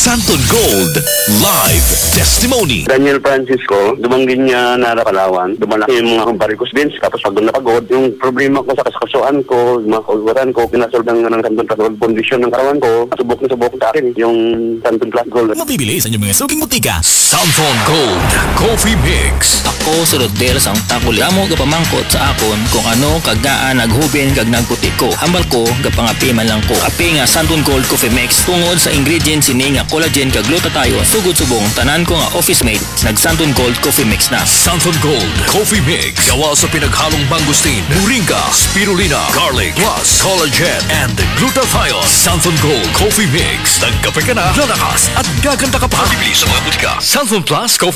Santon Gold Live Testimony. Daniel Francisco, dumanggin niya na Palawan. Dumalaki yung mga varicose veins. Tapos pag napagod, yung problema ko sa kasukasuan ko, yung mga kauluran ko, pinasolve ng Santon Plus Gold condition ng katawan ko. Subok na subok sa akin yung Santon Plus Gold. Mabibili sa inyong mga suking butika. Santon Gold Coffee Mix. Ako si Rodel sang takuli. Amo gapamangkot sa akon kung ano kagdaan naghubin kag nagputi ko. Hambal ko gapangapi man lang ko. Api nga Santon Gold Coffee Mix tungod sa ingredients ini nga collagen kag glutathione. Sugod subong tanan ko nga office mate nag Santon Gold Coffee Mix na. Santon Gold Coffee Mix. Gawa sa pinaghalong mangosteen, moringa, spirulina, garlic, plus collagen and glutathione. Santon Gold Coffee Mix. Nagkape ka na, lalakas at gaganda ka pa. Bibili sa mga butika. Santon Plus Coffee